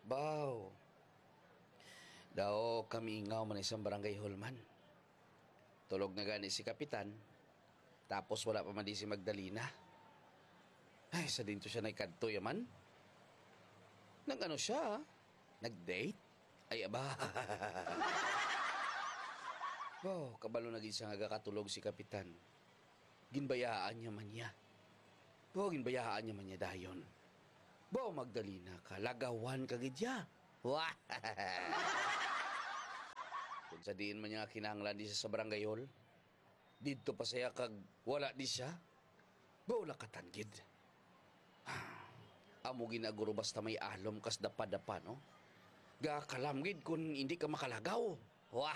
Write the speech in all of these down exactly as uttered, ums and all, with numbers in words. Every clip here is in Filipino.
Baw. Daw kami ingaw man isang barangay hall man. Tulog na gani si Kapitan. Tapos wala pa man di si Magdalena. Ay, sa dinto siya naikadto yaman. Nag ano siya? Nag-date? Ay, aba. Wow, kabalo naging siya nga katulog si Kapitan. Ginbayaan niya man niya. Wow, ginbayaan niya man niya dayon. Wow, Magdalena ka, lagawan ka gidya. Wah! Kung sa diin man niya kinahanglan di siya sa barangay hall, dito pa saya kag wala di siya, wow, lakatan gid. Amo ginaguro basta may alom kas dapa-dapa, no? Gakalam gid kung hindi ka makalagaw. Wah!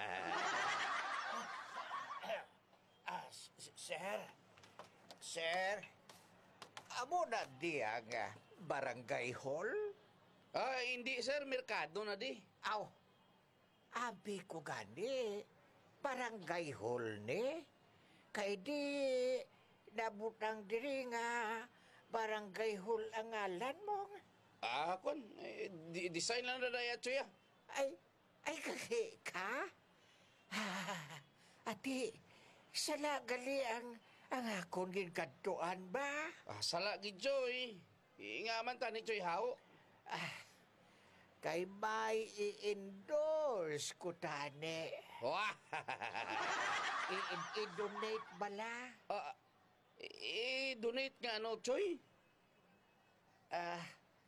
Ah, s- s- sir? Sir? Amo na di ang ah, barangay hall? Ah, hindi sir, merkado na di. Aw, abi ko gani. Barangay hall ni. Kay di nabutang diri nga barangay hall ang ngalan mo. Ah, kon, eh, di- design lang na daya, Chuya. Ay, ay kaki ka? Ah, ati, sala gali ang ang akong ginkantuan ba? Ah, sala gid, Joy. Ingaman ta ni Choy Hao. Ah, kay may i-endorse ko tani. Wah! I- I-donate bala? Ah, i-donate nga ano, Choy? Ah,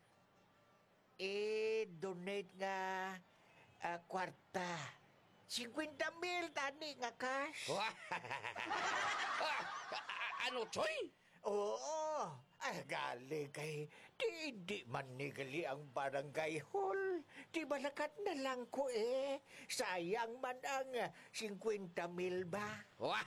i-donate nga ah, kwarta. fifty mil tani nga cash. Wah! Ah, ano, Choy? Oo. Ay, gali kay di, di man nigali ang barangay hall. Di balakat na lang ko eh. Sayang man ang fifty mil ba? Wah!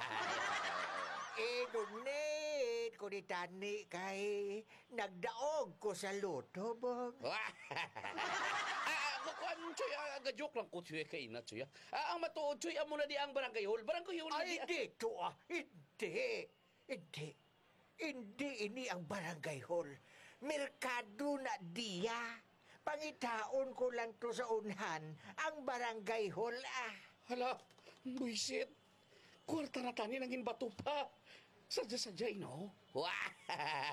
Eh, donate ko ni Tani kay nagdaog ko sa luto, bong. Wah! Ah, ako ko ano, Choy? Ah, ga-joke lang ko, Choy, kay ina, Choy. Ah, ang matuod, Choy, amo na di ang barangay hall. Barangay hall na di. Ay, dito ah. Hindi. Hindi. Hindi ini ang barangay hall. Merkado na diya. Pangitaon ko lang to sa unhan ang barangay hall ah. Hala, buisit. Kwarta na tani nangin bato pa. Sadya-sadya, ino. Wah!